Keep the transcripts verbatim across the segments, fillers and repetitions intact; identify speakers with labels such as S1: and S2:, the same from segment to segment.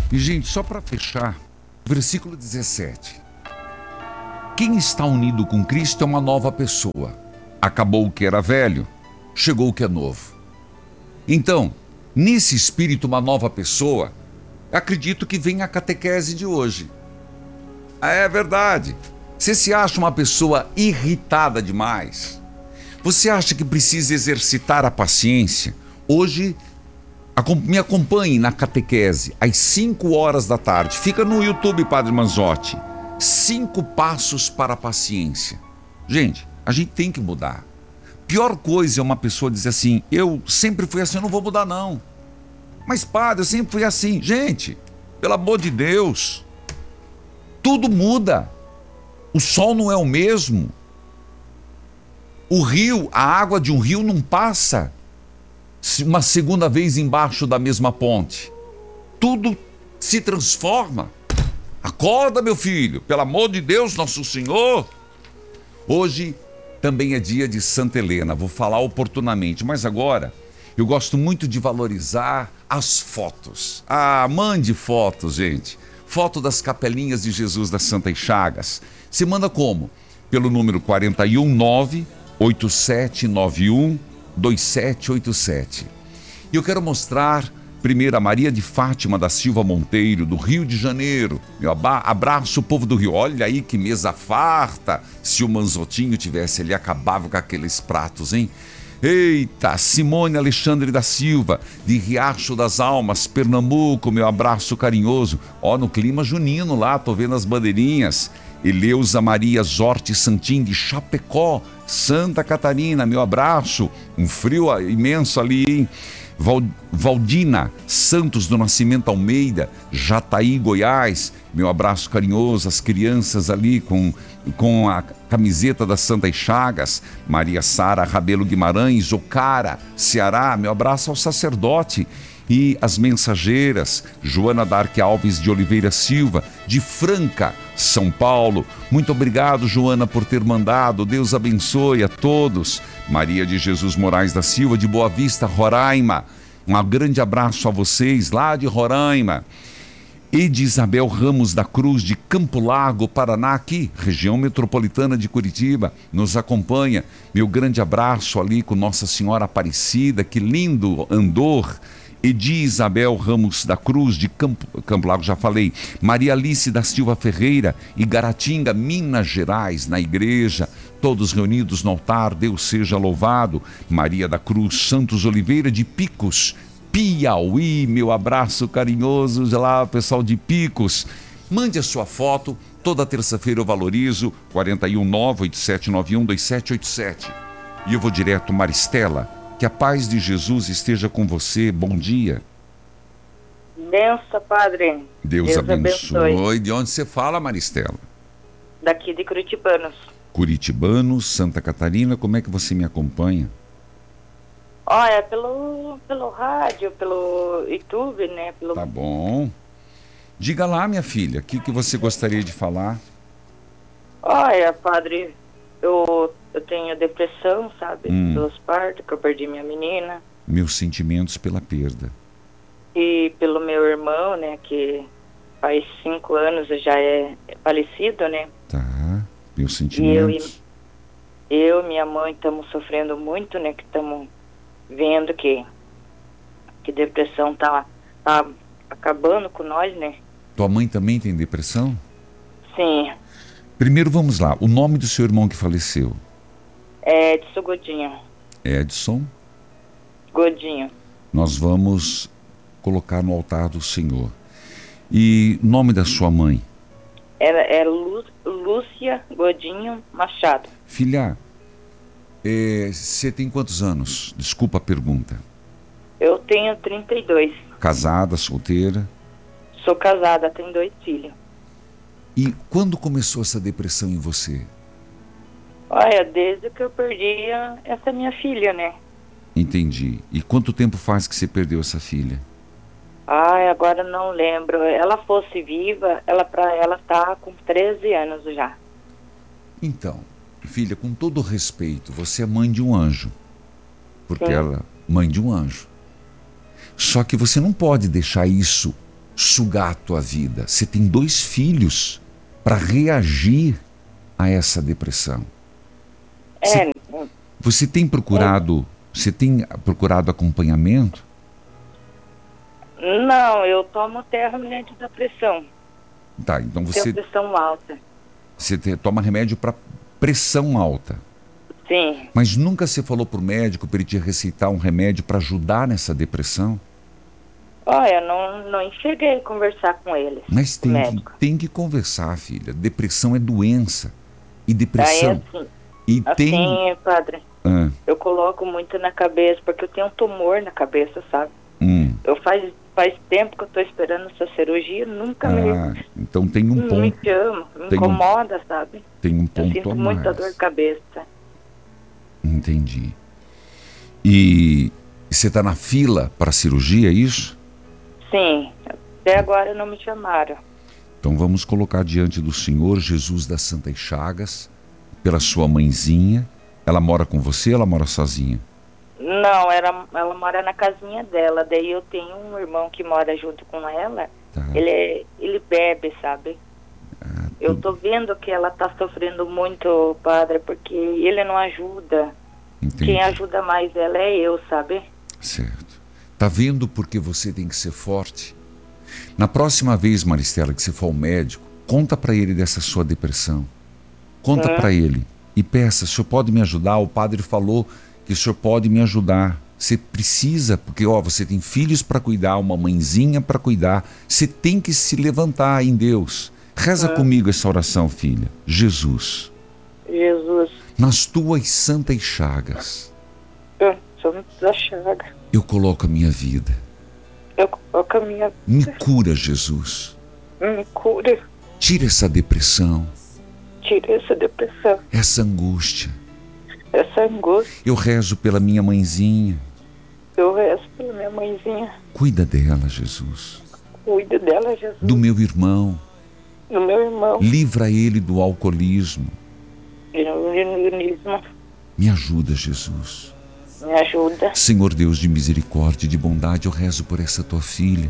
S1: E, gente, só para fechar, versículo dezessete. Quem está unido com Cristo é uma nova pessoa. Acabou o que era velho, chegou o que é novo. Então, nesse espírito, uma nova pessoa, acredito que vem a catequese de hoje. É verdade. Você se acha uma pessoa irritada demais? Você acha que precisa exercitar a paciência? Hoje, me acompanhe na catequese, às cinco horas da tarde. Fica no YouTube, Padre Manzotti. Cinco passos para a paciência. Gente, a gente tem que mudar. Pior coisa é uma pessoa dizer assim, eu sempre fui assim, eu não vou mudar não. Mas, padre, eu sempre fui assim. Gente, pelo amor de Deus, tudo muda. O sol não é o mesmo. O rio, a água de um rio não passa uma segunda vez embaixo da mesma ponte. Tudo se transforma. Acorda, meu filho, pelo amor de Deus, nosso Senhor. Hoje também é dia de Santa Helena, vou falar oportunamente, mas agora eu gosto muito de valorizar as fotos. Ah, mande fotos, gente. Foto das capelinhas de Jesus das Santas Chagas. Se manda como? Pelo número quatro um nove, oito sete nove um, dois sete oito sete. E eu quero mostrar primeiro a Maria de Fátima da Silva Monteiro, do Rio de Janeiro. Meu abraço, povo do Rio. Olha aí que mesa farta. Se o Manzotinho tivesse ali, acabava com aqueles pratos, hein? Eita, Simone Alexandre da Silva, de Riacho das Almas, Pernambuco, meu abraço carinhoso. Ó, no clima junino lá, tô vendo as bandeirinhas. Eleusa Maria Zorte Santim, de Chapecó, Santa Catarina, meu abraço. Um frio imenso ali, hein? Val, Valdina Santos do Nascimento Almeida, Jataí, Goiás, meu abraço carinhoso, as crianças ali com, com a camiseta das Santas Chagas. Maria Sara Rabelo Guimarães, Ocara, Ceará, meu abraço ao sacerdote. E as mensageiras, Joana Darque Alves de Oliveira Silva, de Franca, São Paulo. Muito obrigado, Joana, por ter mandado. Deus abençoe a todos. Maria de Jesus Moraes da Silva, de Boa Vista, Roraima. Um grande abraço a vocês lá de Roraima. E de Isabel Ramos da Cruz, de Campo Largo, Paraná, aqui, região metropolitana de Curitiba, nos acompanha. Meu grande abraço ali com Nossa Senhora Aparecida, que lindo andor. E de Isabel Ramos da Cruz, de Campo, Campo Largo, já falei. Maria Alice da Silva Ferreira, Igaratinga, Minas Gerais, na igreja, todos reunidos no altar, Deus seja louvado. Maria da Cruz Santos Oliveira, de Picos, Piauí, meu abraço carinhoso lá, pessoal de Picos. Mande a sua foto, toda terça-feira eu valorizo, quatro um nove, oito sete nove um, dois sete oito sete. E eu vou direto, Maristela. Que a paz de Jesus esteja com você. Bom dia.
S2: Benção, padre.
S1: Deus, Deus abençoe. abençoe. De onde você fala, Maristela?
S2: Daqui de Curitibanos.
S1: Curitibanos, Santa Catarina. Como é que você me acompanha?
S2: Olha, pelo, pelo rádio, pelo YouTube, né? Pelo...
S1: Tá bom. Diga lá, minha filha, o que, que você gostaria de falar?
S2: Olha, padre, eu... Eu tenho depressão, sabe?
S1: Hum.
S2: Pelos partos, que eu perdi minha menina.
S1: Meus sentimentos pela perda.
S2: E pelo meu irmão, né? Que faz cinco anos já é falecido, né?
S1: Tá. Meus sentimentos.
S2: E eu e eu, minha mãe, estamos sofrendo muito, né? Que estamos vendo que, que depressão tá, tá acabando com nós, né?
S1: Tua mãe também tem depressão?
S2: Sim.
S1: Primeiro vamos lá. O nome do seu irmão que faleceu?
S2: É Edson Godinho.
S1: Edson?
S2: Godinho.
S1: Nós vamos colocar no altar do Senhor. E nome da sua mãe?
S2: Ela é Lú, Lúcia Godinho Machado.
S1: Filha, você é, tem quantos anos? Desculpa a pergunta.
S2: Eu tenho trinta e dois.
S1: Casada, solteira?
S2: Sou casada, tenho dois filhos.
S1: E quando começou essa depressão em você?
S2: Olha, desde que eu perdi a, essa minha filha, né?
S1: Entendi. E quanto tempo faz que você perdeu essa filha?
S2: Ai, agora não lembro. Ela fosse viva, ela para ela tá com treze anos já.
S1: Então, filha, com todo respeito, você é mãe de um anjo. Porque
S2: Sim.
S1: ela, mãe de um anjo. Só que você não pode deixar isso sugar a tua vida. Você tem dois filhos para reagir a essa depressão.
S2: É.
S1: Você, você tem procurado, é. você tem procurado acompanhamento?
S2: Não, eu tomo até remédio da pressão.
S1: Tá, então você...
S2: Tenho pressão alta.
S1: Você te, toma remédio para pressão alta.
S2: Sim.
S1: Mas nunca você falou pro médico para ele te receitar um remédio para ajudar nessa depressão?
S2: Olha, não, não cheguei a conversar com ele.
S1: Mas tem que, tem que conversar, filha. Depressão é doença. E depressão...
S2: Aí, assim,
S1: e
S2: assim,
S1: tem...
S2: padre,
S1: ah.
S2: eu coloco muito na cabeça, porque eu tenho um tumor na cabeça, sabe?
S1: Hum.
S2: Eu faz, faz tempo que eu estou esperando essa cirurgia, nunca
S1: ah,
S2: me...
S1: Então tem um
S2: não
S1: ponto...
S2: me chama, me
S1: tem
S2: incomoda,
S1: um,
S2: sabe?
S1: Tem um ponto
S2: eu sinto
S1: a mais.
S2: muita dor de cabeça.
S1: Entendi. E você está na fila para cirurgia, é isso?
S2: Sim, até agora não me chamaram.
S1: Então vamos colocar diante do Senhor Jesus das Santas Chagas, pela sua mãezinha. Ela mora com você ou ela mora sozinha?
S2: Não, ela, ela mora na casinha dela. Daí eu tenho um irmão que mora junto com ela.
S1: Tá.
S2: Ele, é, ele bebe, sabe?
S1: Ah,
S2: eu tô vendo que ela tá sofrendo muito, padre, porque ele não ajuda.
S1: Entendi.
S2: Quem ajuda mais ela é eu, sabe?
S1: Certo. Tá vendo porque você tem que ser forte? Na próxima vez, Maristela, que você for ao médico, conta para ele dessa sua depressão. Conta hum. para ele e peça, o senhor pode me ajudar? O padre falou que o senhor pode me ajudar. Você precisa, porque ó, você tem filhos para cuidar, uma mãezinha para cuidar. Você tem que se levantar em Deus. Reza hum. comigo essa oração, filha. Jesus.
S2: Jesus.
S1: Nas tuas santas chagas.
S2: Eu sou da chaga.
S1: Eu coloco a minha vida.
S2: Eu coloco a minha vida.
S1: Me cura, Jesus.
S2: Me cura.
S1: Tira essa depressão.
S2: Tira essa depressão.
S1: Essa angústia.
S2: Essa angústia.
S1: Eu rezo pela minha mãezinha.
S2: Eu rezo pela minha mãezinha.
S1: Cuida dela, Jesus.
S2: Cuida dela, Jesus.
S1: Do meu irmão.
S2: Do meu irmão.
S1: Livra ele do alcoolismo.
S2: Iluminismo.
S1: Me ajuda, Jesus.
S2: Me ajuda.
S1: Senhor Deus de misericórdia e de bondade, eu rezo por essa tua filha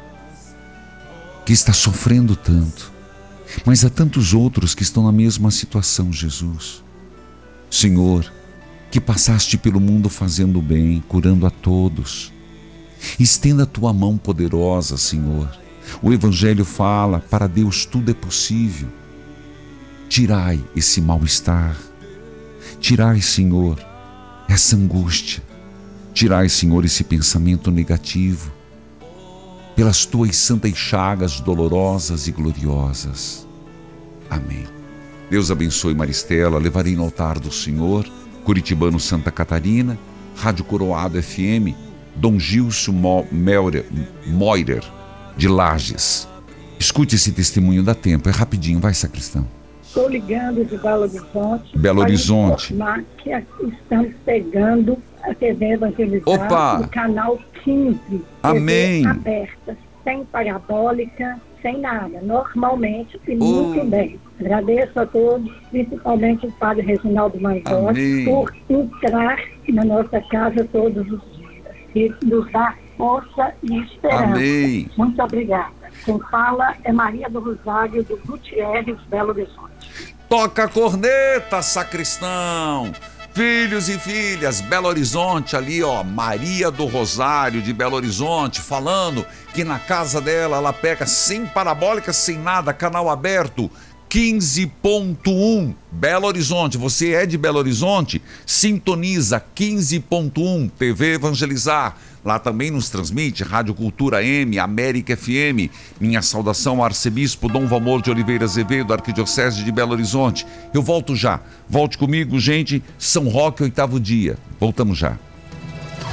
S1: que está sofrendo tanto, mas há tantos outros que estão na mesma situação, Jesus. Senhor, que passaste pelo mundo fazendo bem, curando a todos. Estenda a tua mão poderosa, Senhor. O Evangelho fala, para Deus tudo é possível. Tirai esse mal-estar. Tirai, Senhor, essa angústia. Tirai, Senhor, esse pensamento negativo. Pelas tuas santas chagas dolorosas e gloriosas. Amém. Deus abençoe Maristela. Levarei no altar do Senhor, Curitibano Santa Catarina, Rádio Coroado F M, Dom Gilson Moirer, Moirer, de Lages. Escute esse testemunho, dá tempo, é rapidinho, vai, sacristão.
S3: Estou ligando de Belo Horizonte.
S1: Belo Horizonte.
S3: Para informar que estamos pegando a T V Evangelizar
S1: Opa!
S3: no canal quinze.
S1: Amém.
S3: T V aberta, sem parabólica, sem nada. Normalmente e
S1: Oh.
S3: muito bem. Agradeço a todos, principalmente o padre Reginaldo Major,
S1: Amém.
S3: por entrar na nossa casa todos os dias e nos dar força e esperança.
S1: Amém.
S3: Muito obrigada. Quem fala é Maria do Rosário, do Gutierrez, Belo Horizonte.
S1: Toca a corneta, sacristão. Filhos e filhas, Belo Horizonte, ali ó, Maria do Rosário de Belo Horizonte, falando que na casa dela ela pega sem parabólica, sem nada, canal aberto, quinze ponto um, Belo Horizonte. Você é de Belo Horizonte? Sintoniza quinze ponto um, T V Evangelizar. Lá também nos transmite Rádio Cultura M, América F M. Minha saudação ao arcebispo Dom Valmor de Oliveira Azevedo, Arquidiocese de Belo Horizonte. Eu volto já. Volte comigo, gente. São Roque, oitavo dia. Voltamos já.